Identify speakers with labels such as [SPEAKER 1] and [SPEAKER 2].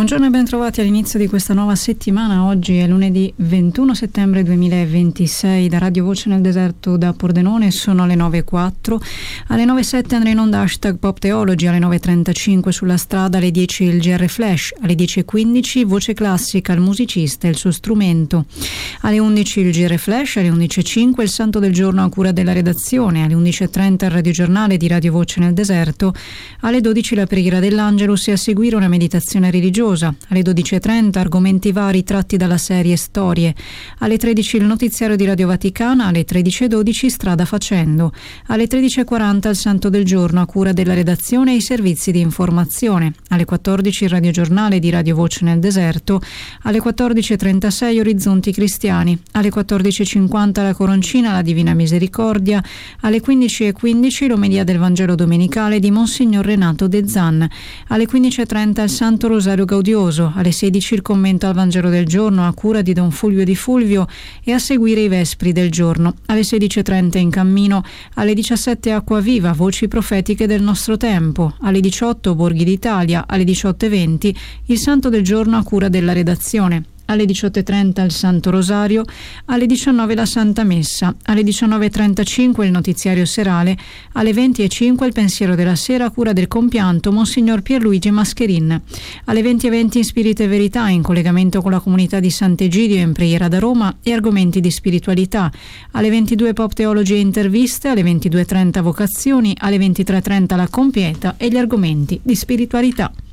[SPEAKER 1] Buongiorno e ben trovati all'inizio di questa nuova settimana. Oggi è lunedì 21 settembre 2026. Da Radio Voce nel Deserto da Pordenone sono le 9.04. Alle 9.07 andrà in onda #Pop Theology, alle 9.35 sulla strada, alle 10 il GR Flash, alle 10.15 Voce Classica, il musicista e il suo strumento, alle 11 il GR Flash, alle 11.05 il Santo del Giorno a cura della redazione, alle 11.30 il radiogiornale di Radio Voce nel Deserto, alle 12 la preghiera dell'Angelus e a seguire una meditazione religiosa. Alle 12.30 argomenti vari tratti dalla serie Storie, alle 13 il notiziario di Radio Vaticana, alle 13.12 Strada Facendo, alle 13.40 il Santo del Giorno a cura della redazione e i servizi di informazione, alle 14 il radiogiornale di Radio Voce nel Deserto, alle 14.36 Orizzonti Cristiani, alle 14.50 la Coroncina, la Divina Misericordia, alle 15.15 l'omelia del Vangelo domenicale di Monsignor Renato De Zan, alle 15.30 il Santo Rosario Gaudioso, alle 16 il commento al Vangelo del giorno a cura di Don Fulvio Di Fulvio e a seguire i Vespri del giorno, alle 16.30 in cammino, alle 17 Acqua Viva, voci profetiche del nostro tempo, alle 18 Borghi d'Italia, alle 18.20 il Santo del giorno a cura della redazione, alle 18.30 il Santo Rosario, alle 19 la Santa Messa, alle 19.35 il notiziario serale, alle 20.05 il pensiero della sera a cura del compianto Monsignor Pierluigi Mascherin, alle 20.20 in Spirito e Verità in collegamento con la comunità di Sant'Egidio in preghiera da Roma e argomenti di spiritualità, alle 22 Pop Theology e interviste, alle 22.30 vocazioni, alle 23.30 la compieta e gli argomenti di spiritualità.